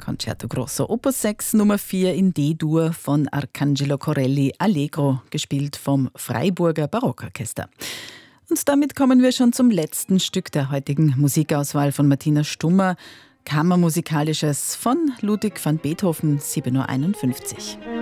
Concerto Grosso Opus 6 Nummer 4 in D-Dur von Arcangelo Corelli Allegro, gespielt vom Freiburger Barockorchester. Und damit kommen wir schon zum letzten Stück der heutigen Musikauswahl von Martina Stummer, Kammermusikalisches von Ludwig van Beethoven, 7:51 Uhr.